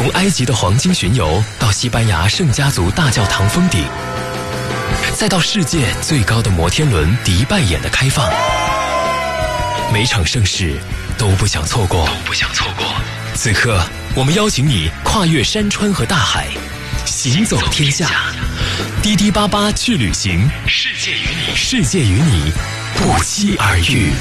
埃及的黄金巡游到西班牙圣家族大教堂峰顶，再到世界最高的摩天轮迪拜眼的开放，每场盛事都不想错过。此刻，我们邀请你跨越山川和大海，行走天下。滴滴八八去旅行，世界与你不期而遇。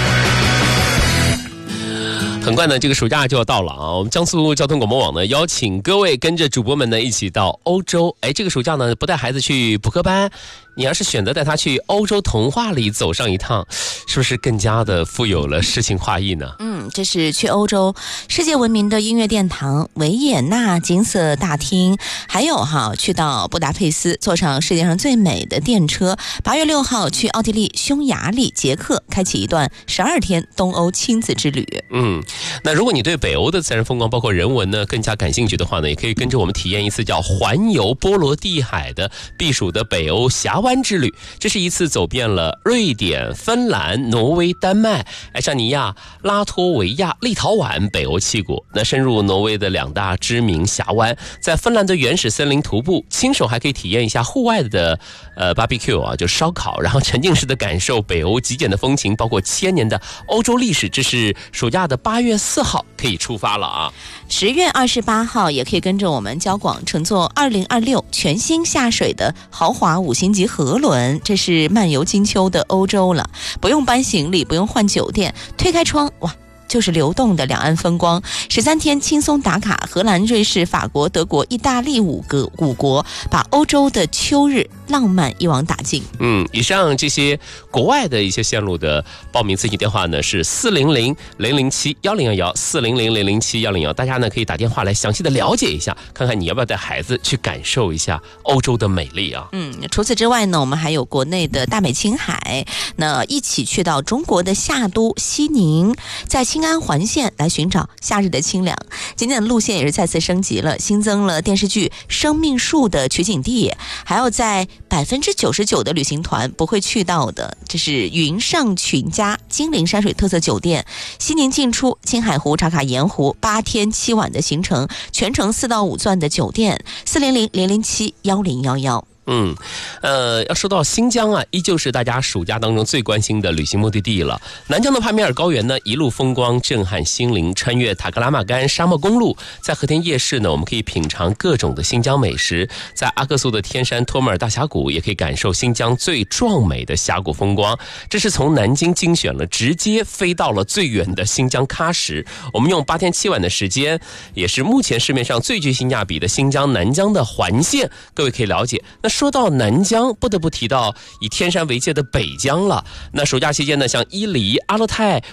很快呢，这个暑假就要到了啊！我们江苏交通广播网呢，邀请各位跟着主播们呢一起到欧洲。这个暑假呢，不带孩子去补课班，你要是选择带他去欧洲童话里走上一趟，是不是更加的富有了诗情画意呢？ 这是去欧洲世界闻名的音乐殿堂维也纳金色大厅，还有去到布达佩斯，坐上世界上最美的电车。8月6号去奥地利、匈牙利、捷克，开启一段12天东欧亲子之旅。 那如果你对北欧的自然风光包括人文呢更加感兴趣的话呢，也可以跟着我们体验一次叫环游波罗的海的避暑的北欧峡湾之旅。这是一次走遍了瑞典、芬兰、挪威、丹麦、爱沙尼亚、拉脱维亚、立陶宛北欧7国。那深入挪威的2大知名峡湾，在芬兰的原始森林徒步，亲手还可以体验一下户外的barbecue 啊，就烧烤，然后沉浸式的感受北欧极简的风情，包括1000年的欧洲历史。这是暑假的8月4号可以出发了啊！10 月28号也可以跟着我们交广乘坐2026全新下水的豪华5星级河轮，这是漫游金秋的欧洲了，不用搬行李，不用换酒店，推开窗，哇！就是流动的两岸风光，13天轻松打卡荷兰、瑞士、法国、德国、意大利5国，把欧洲的秋日浪漫一网打尽。 以上这些国外的一些线路的报名咨询电话呢是400-007-1011，400-007-1011，大家呢可以打电话来详细的了解一下，看看你要不要带孩子去感受一下欧洲的美丽啊。 除此之外呢，我们还有国内的大美青海，那一起去到中国的夏都、西宁，在青安环线来寻找夏日的清凉。景点的路线也是再次升级了，新增了电视剧《生命树》的取景地，还有在99%的旅行团不会去到的，这是云上群家金陵山水特色酒店，西宁进出青海湖、茶卡盐湖，8天7晚的行程，全程4到5钻的酒店，400-007-1011。 要说到新疆啊，依旧是大家暑假当中最关心的旅行目的地了。南疆的帕米尔高原呢，一路风光震撼心灵，穿越塔克拉玛干沙漠公路，在和田夜市呢，我们可以品尝各种的新疆美食；在阿克苏的天山托木尔大峡谷，也可以感受新疆最壮美的峡谷风光。这是从南京精选了，直接飞到了最远的新疆喀什。我们用8天7晚的时间，也是目前市面上最具性价比的新疆南疆的环线，各位可以了解。那说到南疆，不得不提到以天山为界的北疆了。那暑假期间呢，像伊犁、阿勒泰、